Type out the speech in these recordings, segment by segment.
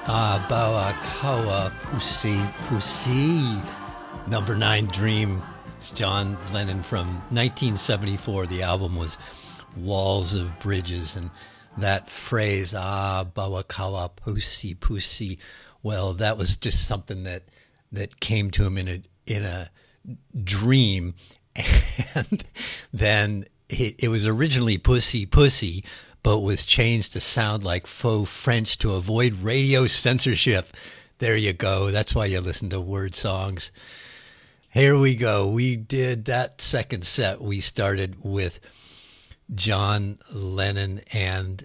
Bawa Kawa Pussy Pussy. Number 9 Dream. It's John Lennon from 1974. The album was Walls of Bridges. And that phrase, Bawa Kawa Pussy Pussy, well, that was just something that came to him in a dream. And then it was originally Pussy Pussy, but was changed to sound like faux French to avoid radio censorship. There you go. That's why you listen to Word Songs. Here we go. We did that second set. We started with John Lennon and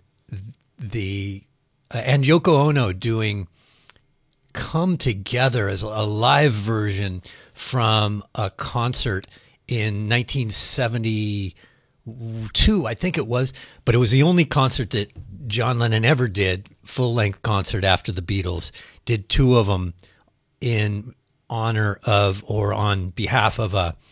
Yoko Ono doing Come Together as a live version from a concert in 1972, I think it was, but it was the only concert that John Lennon ever did, full-length concert after the Beatles. Did 2 of them in honor of or on behalf of a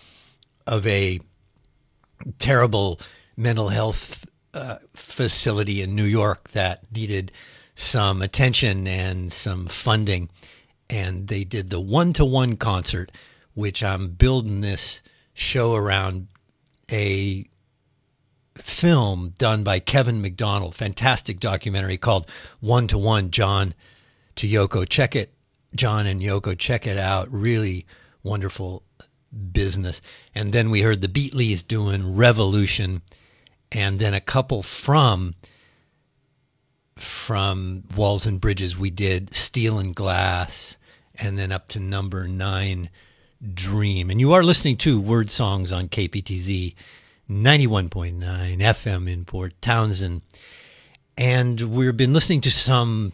terrible mental health facility in New York that needed some attention and some funding. And they did the one-to-one concert, which I'm building this show around a film done by Kevin McDonald, fantastic documentary called One to One, John to Yoko. Check it, John and Yoko, check it out. Really wonderful business. And then we heard the Beatles doing Revolution, and then a couple from Walls and Bridges. We did Steel and Glass, and then up to number 9 Dream. And you are listening to Word Songs on KPTZ 91.9 FM in Port Townsend. And we've been listening to some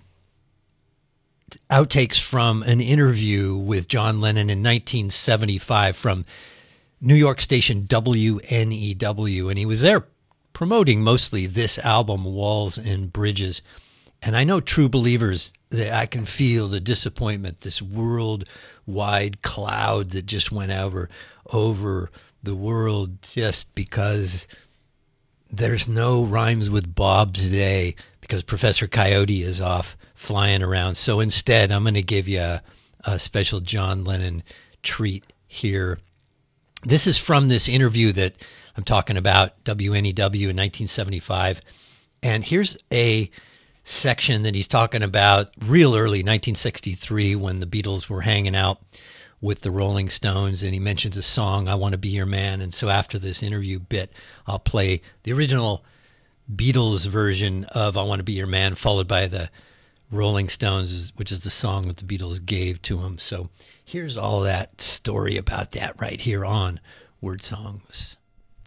outtakes from an interview with John Lennon in 1975 from New York station WNEW. And he was there promoting mostly this album, Walls and Bridges. And I know true believers that I can feel the disappointment, this worldwide cloud that just went over the world just because there's no Rhymes with Bob today because Professor Coyote is off flying around. So instead, I'm going to give you a special John Lennon treat here. This is from this interview that I'm talking about, WNEW in 1975. And here's a section that he's talking about real early, 1963, when the Beatles were hanging out with the Rolling Stones, and he mentions a song, I Want to Be Your Man. And so after this interview bit, I'll play the original Beatles version of I Want to Be Your Man, followed by the Rolling Stones, which is the song that the Beatles gave to him. So here's all that story about that right here on Word Songs.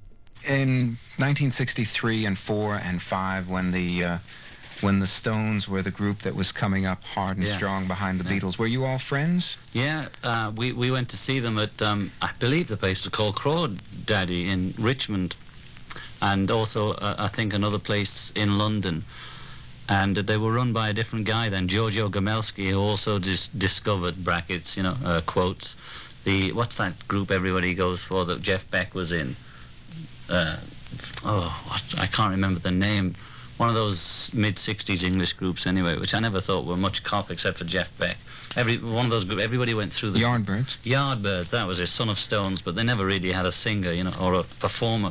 In 1963 and 4 and 5, when the Stones were the group that was coming up hard and strong behind the Beatles, were you all friends? Yeah, we went to see them at, I believe the place was called Crawdaddy in Richmond, and also I think another place in London. And they were run by a different guy then, Giorgio Gamelski, who also discovered, brackets, quotes, what's that group everybody goes for that Jeff Beck was in? I can't remember the name. One of those mid-60s English groups anyway, which I never thought were much cop except for Jeff Beck. One of those groups, everybody went through the... Yardbirds. Yardbirds, that was it, Son of Stones, but they never really had a singer, or a performer.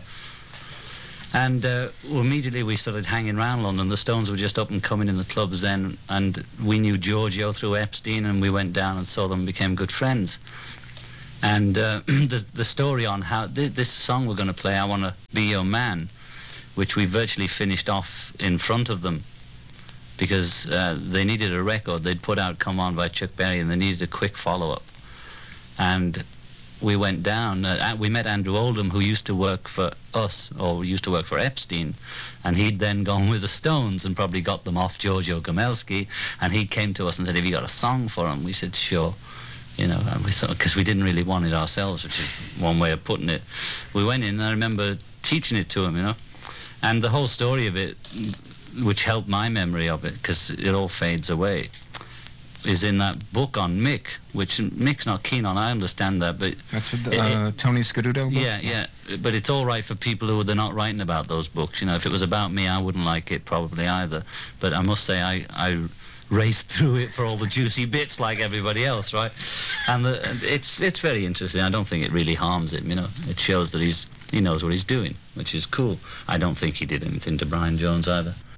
And immediately we started hanging around London. The Stones were just up and coming in the clubs then, and we knew Giorgio through Epstein, and we went down and saw them and became good friends. And the story on how this song we're going to play, I Want to Be Your Man, which we virtually finished off in front of them because they needed a record. They'd put out Come On by Chuck Berry, and they needed a quick follow-up. And we went down. We met Andrew Oldham, who used to work for us, or used to work for Epstein, and he'd then gone with the Stones and probably got them off Giorgio Gamelski, and he came to us and said, have you got a song for him? We said, sure. And we thought, because we didn't really want it ourselves, which is one way of putting it. We went in, and I remember teaching it to him, and the whole story of it, which helped my memory of it, because it all fades away, is in that book on Mick, which Mick's not keen on. I understand that, but that's what Tony Scaduto book? Yeah. But it's all right for people who they're not writing about those books. If it was about me, I wouldn't like it probably either. But I must say, I raced through it for all the juicy bits like everybody else, right? And it's very interesting. I don't think it really harms him, you know. It shows that he knows what he's doing, which is cool. I don't think he did anything to Brian Jones either.